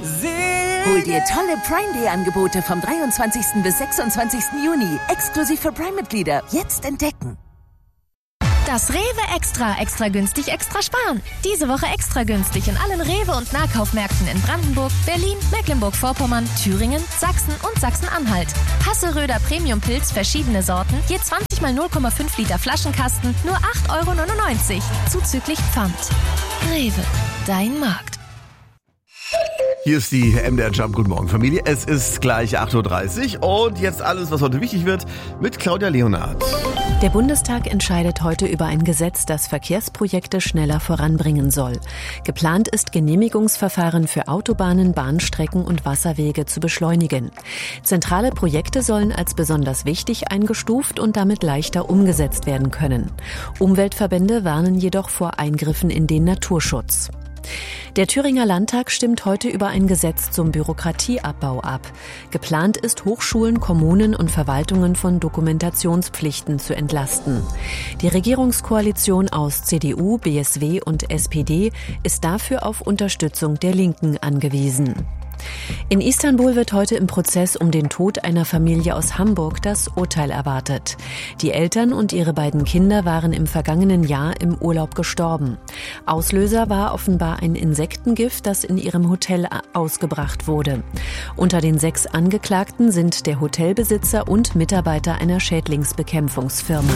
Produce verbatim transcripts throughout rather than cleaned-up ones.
Hol dir tolle Prime Day Angebote vom dreiundzwanzigsten bis sechsundzwanzigsten Juni. Exklusiv für Prime-Mitglieder. Jetzt entdecken. Das Rewe Extra. Extra günstig, extra sparen. Diese Woche extra günstig in allen Rewe- und Nahkaufmärkten in Brandenburg, Berlin, Mecklenburg-Vorpommern, Thüringen, Sachsen und Sachsen-Anhalt. Hasseröder Premium-Pilz, verschiedene Sorten, je zwanzig mal null Komma fünf Liter Flaschenkasten, nur acht Euro neunundneunzig. Zuzüglich Pfand. Rewe, dein Markt. Hier ist die M D R Jump. Guten Morgen, Familie. Es ist gleich acht Uhr dreißig und jetzt alles, was heute wichtig wird, mit Claudia Leonhardt. Der Bundestag entscheidet heute über ein Gesetz, das Verkehrsprojekte schneller voranbringen soll. Geplant ist, Genehmigungsverfahren für Autobahnen, Bahnstrecken und Wasserwege zu beschleunigen. Zentrale Projekte sollen als besonders wichtig eingestuft und damit leichter umgesetzt werden können. Umweltverbände warnen jedoch vor Eingriffen in den Naturschutz. Der Thüringer Landtag stimmt heute über ein Gesetz zum Bürokratieabbau ab. Geplant ist, Hochschulen, Kommunen und Verwaltungen von Dokumentationspflichten zu entlasten. Die Regierungskoalition aus C D U, B S W und S P D ist dafür auf Unterstützung der Linken angewiesen. In Istanbul wird heute im Prozess um den Tod einer Familie aus Hamburg das Urteil erwartet. Die Eltern und ihre beiden Kinder waren im vergangenen Jahr im Urlaub gestorben. Auslöser war offenbar ein Insektengift, das in ihrem Hotel ausgebracht wurde. Unter den sechs Angeklagten sind der Hotelbesitzer und Mitarbeiter einer Schädlingsbekämpfungsfirma.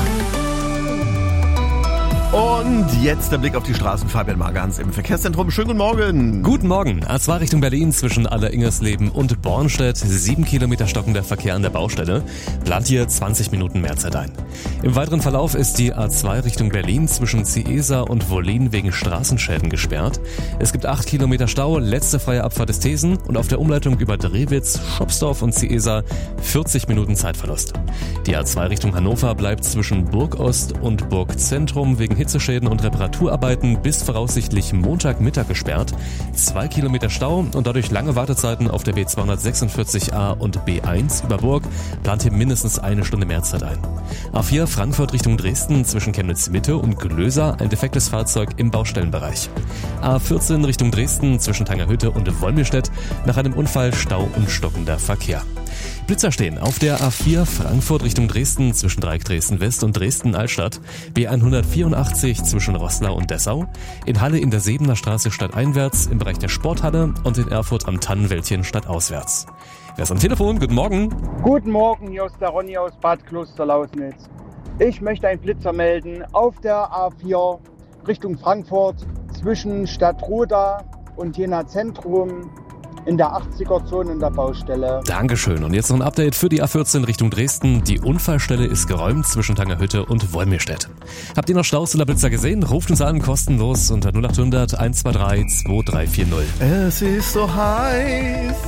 Und jetzt der Blick auf die Straßen. Fabian Magans im Verkehrszentrum. Schönen guten Morgen. Guten Morgen. A zwei Richtung Berlin zwischen Aller-Ingersleben und Bornstedt. Sieben Kilometer stockender Verkehr an der Baustelle. Plant hier zwanzig Minuten mehr Zeit ein. Im weiteren Verlauf ist die A zwei Richtung Berlin zwischen Ciesa und Wollin wegen Straßenschäden gesperrt. Es gibt acht Kilometer Stau. Letzte freie Abfahrt ist Thesen. Und auf der Umleitung über Drewitz, Schopsdorf und Ciesa vierzig Minuten Zeitverlust. Die A zwei Richtung Hannover bleibt zwischen Burgost und Burgzentrum wegen Hitzeschäden und Reparaturarbeiten bis voraussichtlich Montagmittag gesperrt. Zwei Kilometer Stau und dadurch lange Wartezeiten auf der B zweihundertsechsundvierzig A und B eins über Burg. Plant hier mindestens eine Stunde mehr Zeit ein. A vier Frankfurt Richtung Dresden zwischen Chemnitz Mitte und Glöser ein defektes Fahrzeug im Baustellenbereich. A vierzehn Richtung Dresden zwischen Tangerhütte und Wolmirstedt nach einem Unfall Stau und stockender Verkehr. Blitzer stehen auf der A vier Frankfurt Richtung Dresden zwischen Dreieck Dresden West und Dresden Altstadt, B hundertvierundachtzig zwischen Roßlau und Dessau, in Halle in der Sebener Straße stadteinwärts im Bereich der Sporthalle und in Erfurt am Tannenwäldchen stadtauswärts. Wer ist am Telefon? Guten Morgen. Guten Morgen, hier ist der Ronny aus Bad Klosterlausnitz. Ich möchte einen Blitzer melden auf der A vier Richtung Frankfurt zwischen Stadtroda und Jena Zentrum. In der achtziger-Zone in der Baustelle. Dankeschön. Und jetzt noch ein Update für die A vierzehn Richtung Dresden. Die Unfallstelle ist geräumt zwischen Tangerhütte und Wolmirstedt. Habt ihr noch Staus oder Blitzer gesehen? Ruft uns an, kostenlos unter null acht hundert eins zwei drei zwei drei vier null. Es ist so heiß.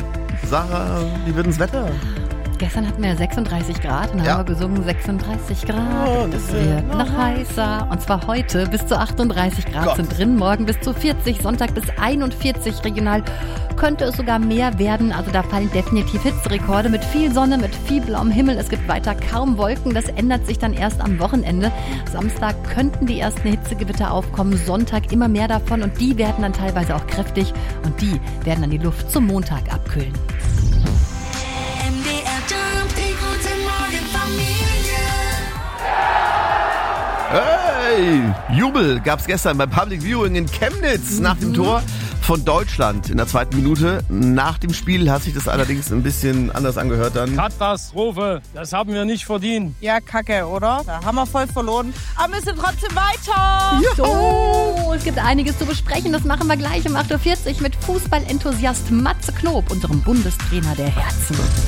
Sarah, wie wird das Wetter? Gestern hatten wir sechsunddreißig Grad und dann Ja. haben wir gesungen sechsunddreißig Grad. Oh, und das es wird wird noch noch heißer. Und zwar heute bis zu achtunddreißig Grad Gott. sind drin, morgen bis zu vierzig, Sonntag bis einundvierzig, regional könnte es sogar mehr werden. Also da fallen definitiv Hitzerekorde mit viel Sonne, mit viel blauem Himmel. Es gibt weiter kaum Wolken. Das ändert sich dann erst am Wochenende. Samstag könnten die ersten Hitzegewitter aufkommen, Sonntag immer mehr davon und die werden dann teilweise auch kräftig und die werden dann die Luft zum Montag abkühlen. M D R Jump, die gute Morgen Familie. Hey! Jubel gab's gestern beim Public Viewing in Chemnitz nach dem Tor von Deutschland in der zweiten Minute. Nach dem Spiel hat sich das allerdings ein bisschen anders angehört dann. Katastrophe, das haben wir nicht verdient. Ja, kacke, oder? Da haben wir voll verloren. Aber wir sind trotzdem weiter. So, es gibt einiges zu besprechen. Das machen wir gleich um acht Uhr vierzig mit Fußballenthusiast Matze Knob, unserem Bundestrainer der Herzen.